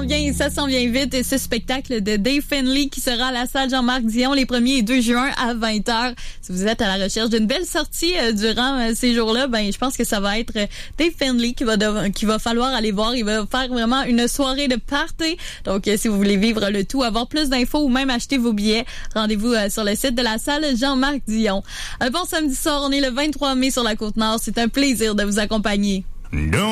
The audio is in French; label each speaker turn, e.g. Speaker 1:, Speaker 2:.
Speaker 1: s'en vient vite. Et ce spectacle de Dave Finlay qui sera à la salle Jean-Marc Dion les 1er et 2 juin à 20h. Si vous êtes à la recherche d'une belle sortie durant ces jours-là, ben je pense que ça va être Dave Finlay qu'il va falloir aller voir. Il va faire vraiment une soirée de party. Donc, si vous voulez vivre le tout, avoir plus d'infos ou même acheter vos billets, rendez-vous sur le site de la salle Jean-Marc Dion. Un bon samedi soir, on est le 23 mai sur la Côte-Nord. C'est un plaisir de vous accompagner.